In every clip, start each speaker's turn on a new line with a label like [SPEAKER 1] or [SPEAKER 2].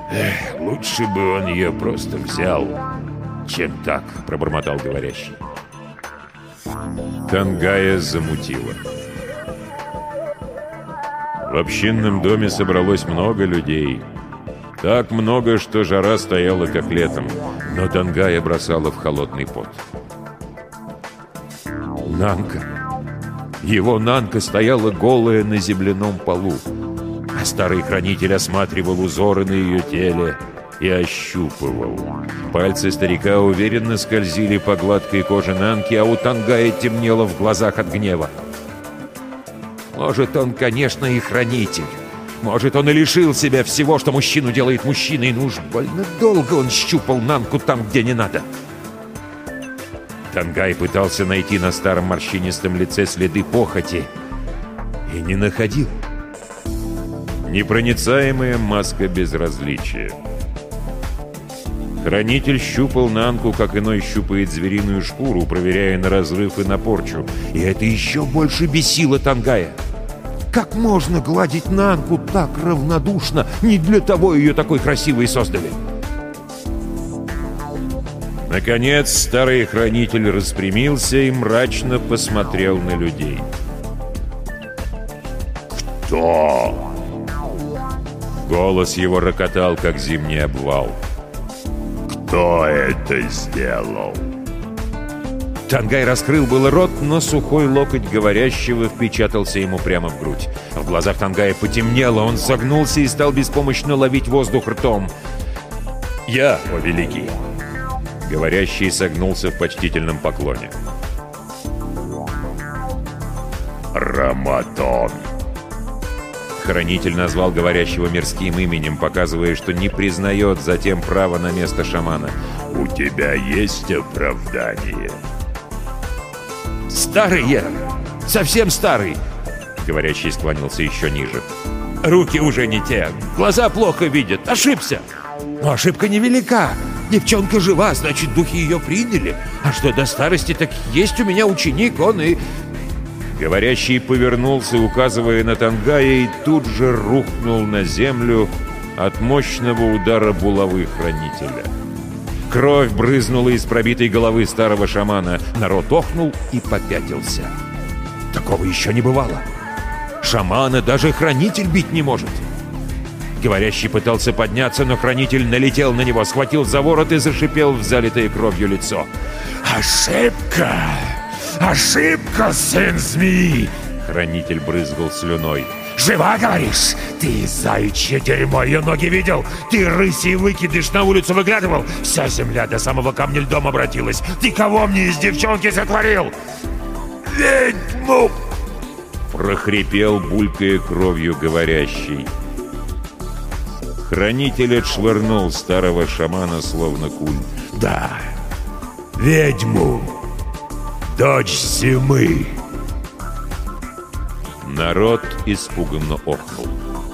[SPEAKER 1] Лучше бы он ее просто взял, чем так, пробормотал говорящий. Тангая замутила. В общинном доме собралось много людей. Так много, что жара стояла как летом, но Тангая бросала в холодный пот. Нанка. Его Нанка стояла голая на земляном полу, а старый хранитель осматривал узоры на ее теле и ощупывал. Пальцы старика уверенно скользили по гладкой коже Нанки, а у Тангая темнело в глазах от гнева. Может, он, конечно, и хранитель. Может, он и лишил себя всего, что мужчину делает мужчиной, но уж больно долго он щупал Нанку там, где не надо. Тангай пытался найти на старом морщинистом лице следы похоти и не находил. Непроницаемая маска безразличия. Хранитель щупал Нанку, как иной щупает звериную шкуру, проверяя на разрыв и на порчу. И это еще больше бесило Тангая. Как можно гладить Нанку так равнодушно? Не для того ее такой красивой создали. Наконец старый хранитель распрямился и мрачно посмотрел на людей. «Кто?» Голос его рокотал, как зимний обвал. «Кто это сделал?» Тангай раскрыл был рот, но сухой локоть говорящего впечатался ему прямо в грудь. В глазах Тангая потемнело, он согнулся и стал беспомощно ловить воздух ртом. «Я, о великий!» Говорящий согнулся в почтительном поклоне. «Раматон!» Хранитель назвал говорящего мирским именем, показывая, что не признает затем право на место шамана. «У тебя есть оправдание?» «Старый я! Совсем старый!» Говорящий склонился еще ниже. «Руки уже не те, глаза плохо видят, ошибся!» «Но ошибка невелика. Девчонка жива, значит, духи ее приняли. А что до старости, так есть у меня ученик, он и...» Говорящий повернулся, указывая на Тангая, и тут же рухнул на землю от мощного удара булавы хранителя. Кровь брызнула из пробитой головы старого шамана. Народ охнул и попятился. Такого еще не бывало. Шамана даже хранитель бить не может. Говорящий пытался подняться, но хранитель налетел на него, схватил за ворот и зашипел в залитое кровью лицо. «Ошибка! Ошибка, сын змеи!» Хранитель брызгал слюной. «Жива, говоришь? Ты заячье дерьмо, ее ноги видел? Ты рысий выкидыш на улицу выглядывал? Вся земля до самого камня льдом обратилась. Ты кого мне из девчонки сотворил?» «Ведьму!» Прохрипел, булькая кровью говорящий. Хранитель отшвырнул старого шамана, словно куль. «Да, ведьму! Дочь зимы!» Народ испуганно охнул.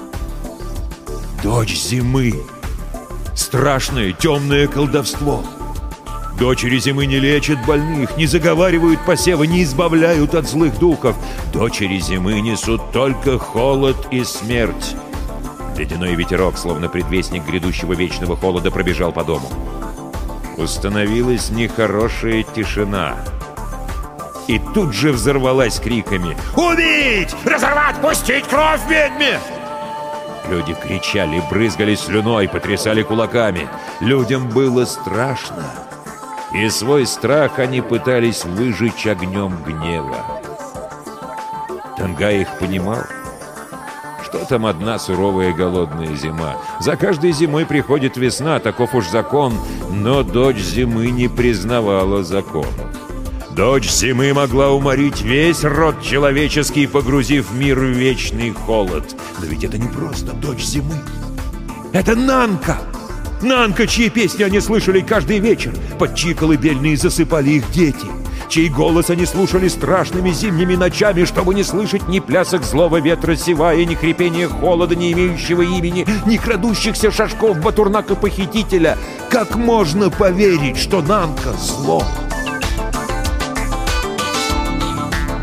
[SPEAKER 1] «Дочь зимы! Страшное темное колдовство! Дочери зимы не лечат больных, не заговаривают посевы, не избавляют от злых духов. Дочери зимы несут только холод и смерть!» Ледяной ветерок, словно предвестник грядущего вечного холода, пробежал по дому. Установилась нехорошая тишина. И тут же взорвалась криками: «Убить! Разорвать! Пустить кровь ведьме!» Люди кричали, брызгали слюной, потрясали кулаками. Людям было страшно. И свой страх они пытались выжечь огнем гнева. Тангай их понимал. Что там одна суровая голодная зима? За каждой зимой приходит весна, таков уж закон. Но дочь зимы не признавала законов. Дочь зимы могла уморить весь род человеческий, погрузив мир в вечный холод. Но ведь это не просто дочь зимы. Это Нанка! Нанка, чьи песни они слышали каждый вечер, под чьи колыбельные засыпали их дети, чей голос они слушали страшными зимними ночами, чтобы не слышать ни плясок злого ветра севая, ни хрипения холода, не имеющего имени, ни крадущихся шажков Батурнака-похитителя. Как можно поверить, что Нанка — зло?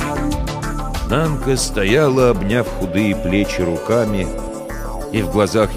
[SPEAKER 1] Нанка стояла, обняв худые плечи руками, и в глазах